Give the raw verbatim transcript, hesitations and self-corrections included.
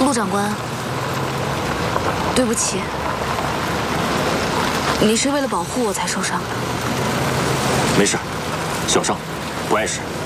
陆长官，对不起，你是为了保护我才受伤的。 没事，小伤，不碍事。